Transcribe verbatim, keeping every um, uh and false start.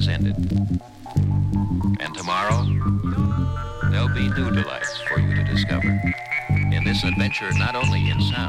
ended. And tomorrow, there'll be new delights for you to discover in this adventure not only in sound,